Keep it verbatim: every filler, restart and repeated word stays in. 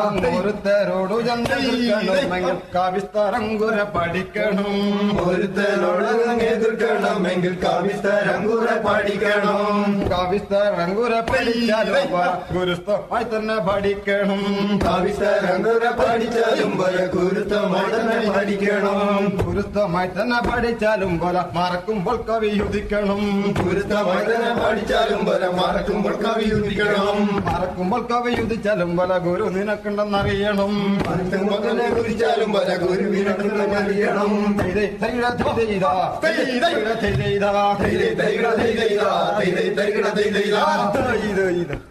ഒരുത്തരോടു ചന്ദ്രമെങ്കിൽ കാവിസ്തരങ്കുര പഠിക്കണം. ഒരുത്തരോട് എതിർക്കണമെങ്കിൽ കാവിസ്തരങ്കുര പഠിക്കണം. കാവിസ്തരങ്കുര പഠിച്ചാലും ഗുരുസ്ഥമായി തന്നെ പഠിക്കണം. കാവിസ്തരങ്കുര പഠിച്ചാലും പോലെ ഗുരുത്വമായി തന്നെ പഠിക്കണം. ഗുരുസ്ഥമായി തന്നെ പഠിച്ചാലും പോലെ മറക്കുമ്പോൾ കവിയുദിക്കണം. ഗുരുത്വമായി തന്നെ പഠിച്ചാലും പോലെ മറക്കുമ്പോൾ കവിയുദിക്കണം. മറക്കുമ്പോൾ കവിയുദിച്ചാലും പോലെ ഗുരു നിനക്കുണ്ടെന്നറിയണം. മറക്കുമ്പോൾ കുറിച്ചാലും പോലെ ഗുരുവിനുണ്ടെന്നറിയണം. ഇത് ഇത്